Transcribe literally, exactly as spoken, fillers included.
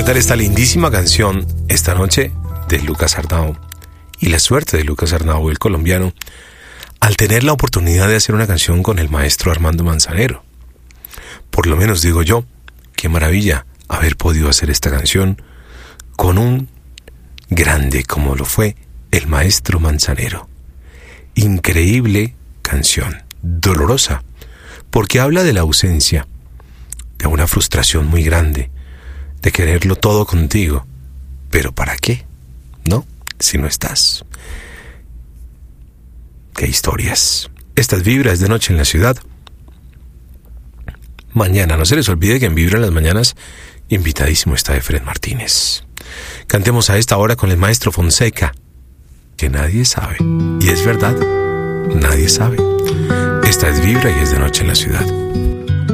tal esta lindísima canción esta noche de Lucas Arnau? Y la suerte de Lucas Arnau, el colombiano, al tener la oportunidad de hacer una canción con el maestro Armando Manzanero. Por lo menos digo yo, qué maravilla haber podido hacer esta canción con un grande como lo fue el maestro Manzanero. Increíble canción, dolorosa, porque habla de la ausencia, de una frustración muy grande, de quererlo todo contigo. ¿Pero para qué? ¿No? Si no estás. ¡Qué historias! Estas vibras de noche en la ciudad. Mañana, no se les olvide que en Vibra en las Mañanas, invitadísimo está Efren Martínez. Cantemos a esta hora con el maestro Fonseca, que nadie sabe. Y es verdad, nadie sabe. Esta es Vibra y es de noche en la ciudad.